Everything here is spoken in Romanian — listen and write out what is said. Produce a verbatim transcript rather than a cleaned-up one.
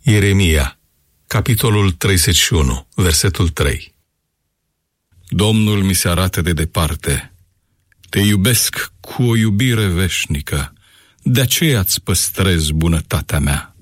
Ieremia, capitolul treizeci și unu, versetul trei. Domnul mi se arată de departe. Te iubesc cu o iubire veșnică, de aceea îți păstrez bunătatea mea.